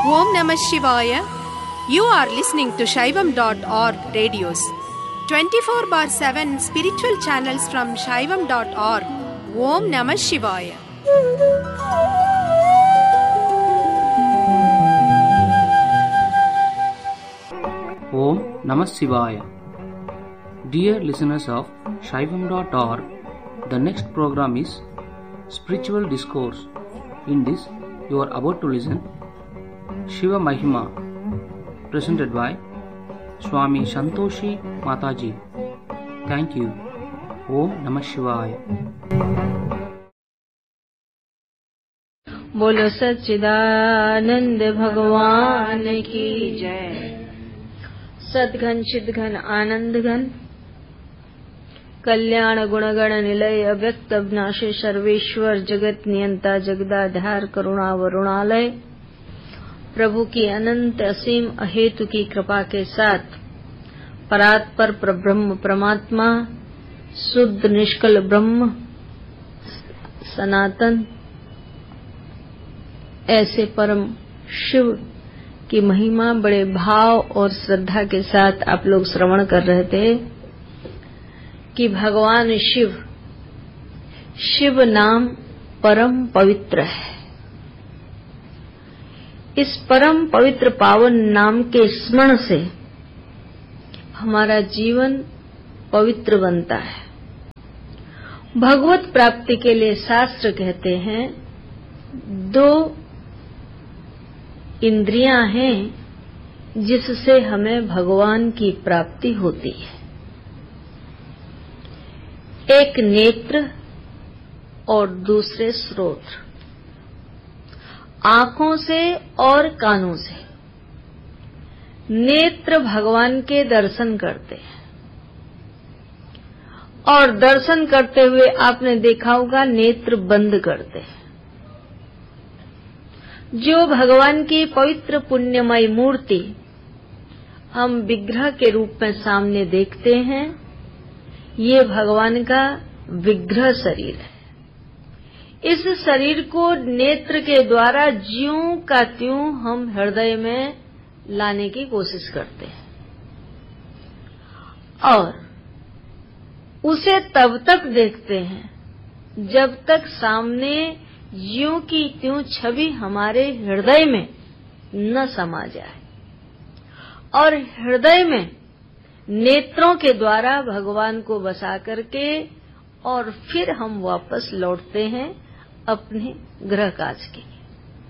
Om Namah Shivaya. You are listening to Shaivam.org radios. 24/7 spiritual channels from Shaivam.org. Om Namah Shivaya. Om Namah Shivaya. Dear listeners of Shaivam.org, the next program is Spiritual Discourse. In this, you are about to listen Shiva Mahima, presented by Swami Santoshi Mataji. Thank you. Om Namah Shivaya. बोलो सच्चिदानंद भगवान की जय। सद्घन चिद्घन आनंद घन कल्याण गुणगण निलय अव्यक्त अविनाशी सर्वेश्वर जगत नियंता जगदाधार करुणा वरुणालय प्रभु की अनंत असीम अहेतु की कृपा के साथ परात्पर परब्रह्म परमात्मा शुद्ध निष्कल ब्रह्म सनातन ऐसे परम शिव की महिमा बड़े भाव और श्रद्धा के साथ आप लोग श्रवण कर रहे थे कि भगवान शिव नाम परम पवित्र है। इस परम पवित्र पावन नाम के स्मरण से हमारा जीवन पवित्र बनता है। भगवत प्राप्ति के लिए शास्त्र कहते हैं दो इंद्रियां हैं जिससे हमें भगवान की प्राप्ति होती है, एक नेत्र और दूसरे श्रोत्र। आंखों से और कानों से नेत्र भगवान के दर्शन करते हैं और दर्शन करते हुए आपने देखा होगा नेत्र बंद करते हैं। जो भगवान की पवित्र पुण्यमय मूर्ति हम विग्रह के रूप में सामने देखते हैं, ये भगवान का विग्रह शरीर है। इस शरीर को नेत्र के द्वारा ज्यों का त्यों हम हृदय में लाने की कोशिश करते हैं और उसे तब तक देखते हैं जब तक सामने ज्यों की त्यों छवि हमारे हृदय में न समा जाए और हृदय में नेत्रों के द्वारा भगवान को बसा करके और फिर हम वापस लौटते हैं अपने गृह काज के लिए।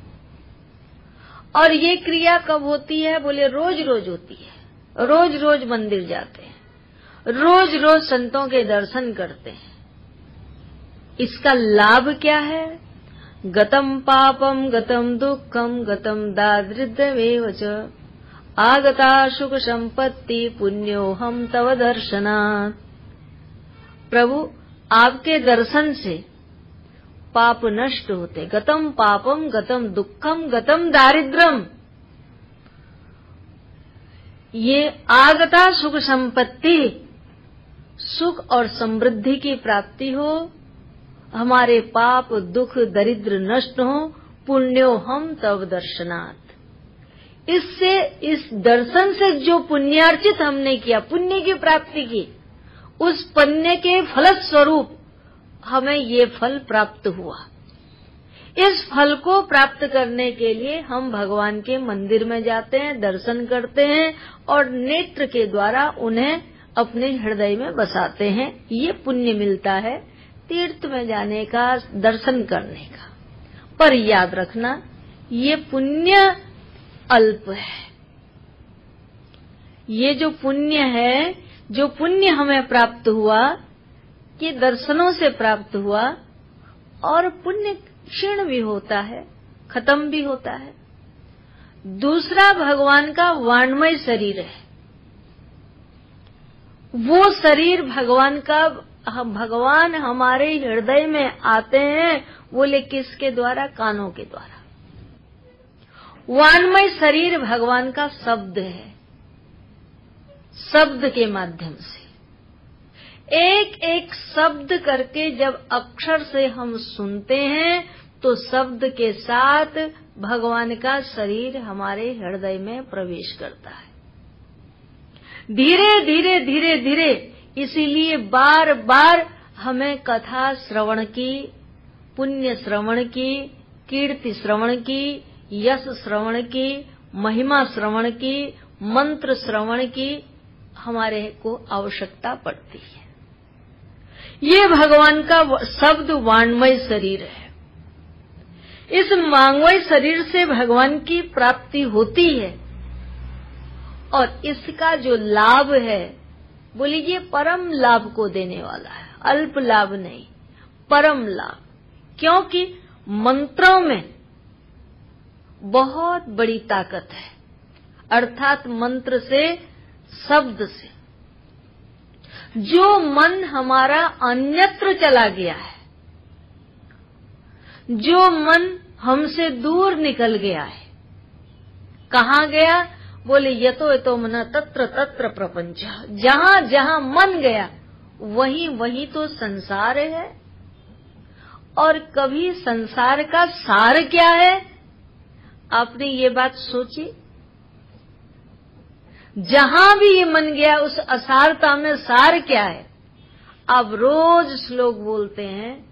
और ये क्रिया कब होती है? बोले रोज रोज होती है। रोज रोज मंदिर जाते हैं, रोज रोज संतों के दर्शन करते हैं। इसका लाभ क्या है? गतम पापम गतम दुखम गतम दारिद्र्यमेव च आगता सुख संपत्ति पुण्योहम तव दर्शनात्। प्रभु आपके दर्शन से पाप नष्ट होते। गतम पापम गतम दुखम गतम दारिद्र्यम, ये आगता सुख संपत्ति, सुख और समृद्धि की प्राप्ति हो, हमारे पाप दुख दरिद्र नष्ट हो, पुण्यो हम तव दर्शनात्। इससे इस दर्शन से जो पुण्यार्जित हमने किया, पुण्य की प्राप्ति की, उस पुण्य के फलस्वरूप हमें ये फल प्राप्त हुआ। इस फल को प्राप्त करने के लिए हम भगवान के मंदिर में जाते हैं, दर्शन करते हैं और नेत्र के द्वारा उन्हें अपने हृदय में बसाते हैं। ये पुण्य मिलता है तीर्थ में जाने का, दर्शन करने का। पर याद रखना, ये पुण्य अल्प है। ये जो पुण्य है, जो पुण्य हमें प्राप्त हुआ, ये दर्शनों से प्राप्त हुआ और पुण्य क्षीण भी होता है, खत्म भी होता है। दूसरा भगवान का वाणमय शरीर है। वो शरीर भगवान का, भगवान हमारे हृदय में आते हैं, बोले किसके द्वारा? कानों के द्वारा। वाणमय शरीर भगवान का शब्द है। शब्द के माध्यम से एक एक शब्द करके जब अक्षर से हम सुनते हैं तो शब्द के साथ भगवान का शरीर हमारे हृदय में प्रवेश करता है। धीरे धीरे धीरे धीरे, इसीलिए बार बार हमें कथा श्रवण की, पुण्य श्रवण की, कीर्ति श्रवण की, यश श्रवण की, महिमा श्रवण की, मंत्र श्रवण की हमारे को आवश्यकता पड़ती है। ये भगवान का शब्द वाङ्मय शरीर है। इस वाङ्मय शरीर से भगवान की प्राप्ति होती है और इसका जो लाभ है, बोलिए ये परम लाभ को देने वाला है, अल्प लाभ नहीं, परम लाभ। क्योंकि मंत्रों में बहुत बड़ी ताकत है, अर्थात मंत्र से, शब्द से। जो मन हमारा अन्यत्र चला गया है, जो मन हमसे दूर निकल गया है, कहाँ गया? बोले यतो यतो मन तत्र तत्र प्रपंच। जहां जहां मन गया वहीं वहीं तो संसार है। और कभी संसार का सार क्या है? आपने ये बात सोची? जहां भी ये मन गया उस असारता में सार क्या है? आप रोज श्लोक बोलते हैं,